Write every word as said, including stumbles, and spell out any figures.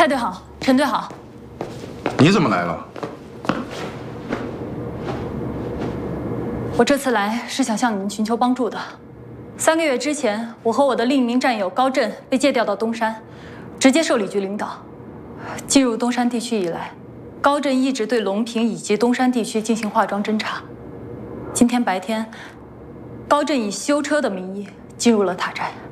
蔡队好，陈队好。 你怎么来了？ 我这次来是想向你们寻求帮助的。三个月之前，我和我的另一名战友高震被借调到东山，直接受理局领导。进入东山地区以来，高震一直对隆平以及东山地区进行化妆侦查。今天白天，高震以修车的名义进入了塔寨。